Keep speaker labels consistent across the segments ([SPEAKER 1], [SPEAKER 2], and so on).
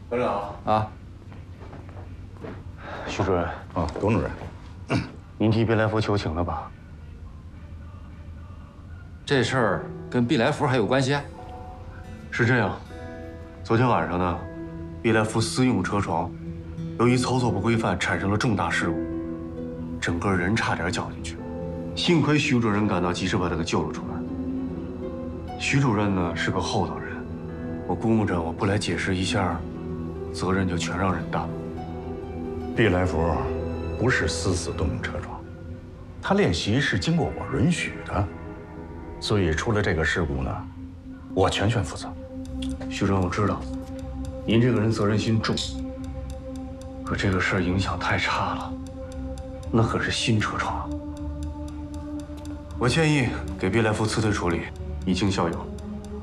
[SPEAKER 1] 科长
[SPEAKER 2] 啊，
[SPEAKER 1] 徐主任
[SPEAKER 3] 啊，董主任，
[SPEAKER 1] 您替毕来福求情了吧？
[SPEAKER 2] 这事儿跟毕来福还有关系？
[SPEAKER 1] 是这样，昨天晚上呢，毕来福私用车床，由于操作不规范，产生了重大事故，整个人差点搅进去。幸亏徐主任赶到，及时把他给救了出来。徐主任呢是个厚道人，我估摸着我不来解释一下，责任就全让人担了。
[SPEAKER 3] 毕来福不是私自动用车床，他练习是经过我允许的，所以出了这个事故呢，我全权负责。
[SPEAKER 1] 徐主任，我知道，您这个人责任心重，可这个事儿影响太差了，那可是新车床。我建议给毕来福辞退处理，以儆效尤。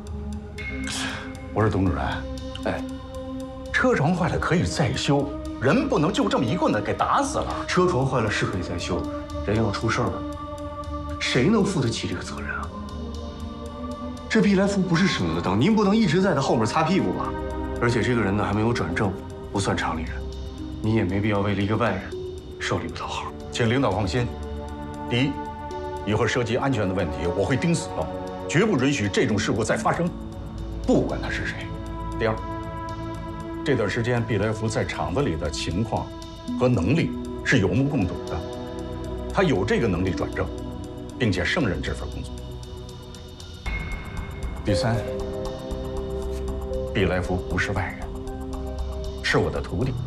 [SPEAKER 3] 我说董主任，哎，车床坏了可以再修，人不能就这么一棍子给打死了。
[SPEAKER 1] 车床坏了是可以再修，人要出事儿了，谁能负得起这个责任啊？这毕来福不是省油的灯，您不能一直在他后面擦屁股吧？而且这个人呢还没有转正，不算常理人，您也没必要为了一个外人受理不讨好。
[SPEAKER 3] 请领导放心，第一，以后涉及安全的问题，我会盯死了，绝不允许这种事故再发生，不管他是谁。第二，这段时间毕来福在厂子里的情况和能力是有目共睹的，他有这个能力转正，并且胜任这份工作。第三，毕来福不是外人，是我的徒弟。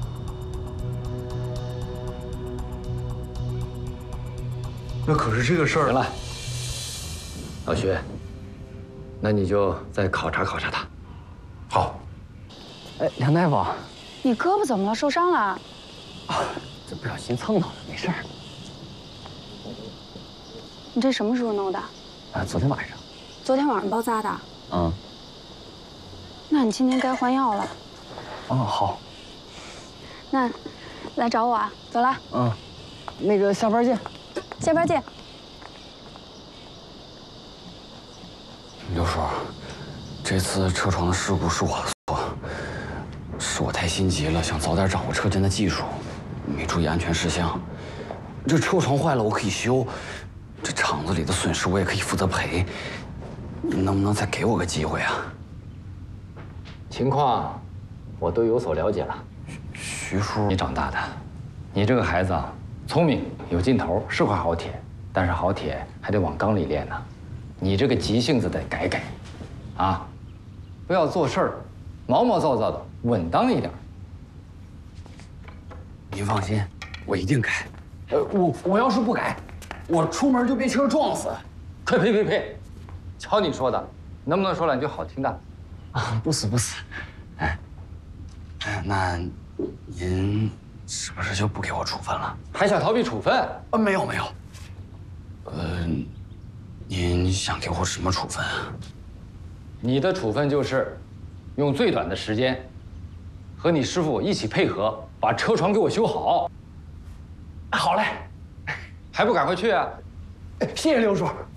[SPEAKER 1] 那可是这个事儿。
[SPEAKER 4] 行了，老徐，那你就再考察考察他。
[SPEAKER 3] 好。
[SPEAKER 4] 哎，梁大夫，
[SPEAKER 5] 你胳膊怎么了？受伤了？
[SPEAKER 4] 啊，这不小心蹭到了，没事儿。
[SPEAKER 5] 你这什么时候弄的？
[SPEAKER 4] 啊，昨天晚上。
[SPEAKER 5] 昨天晚上包扎的。
[SPEAKER 4] 嗯。
[SPEAKER 5] 那你今天该换药了。
[SPEAKER 4] 哦，好。
[SPEAKER 5] 那，来找我啊！走了。
[SPEAKER 4] 嗯，那个下班见。
[SPEAKER 5] 下班见。
[SPEAKER 4] 刘叔，这次车床事故是我的错，是我太心急了，想早点掌握车间的技术，没注意安全事项。这车床坏了我可以修，这厂子里的损失我也可以负责赔。你能不能再给我个机会啊？情况我都有所了解了。徐叔，你长大的，你这个孩子啊，聪明有劲头，是块好铁，但是好铁还得往缸里炼呢。你这个急性子得改改，啊，不要做事儿毛毛躁躁的，稳当一点。您放心，我一定改。我要是不改，我出门就被车撞死。呸！瞧你说的，能不能说两句好听的？啊，不死。哎，那您是不是就不给我处分了？还想逃避处分？没有。您想给我什么处分啊？你的处分就是用最短的时间，和你师傅一起配合，把车床给我修好。好嘞，还不赶快去啊！谢谢刘叔。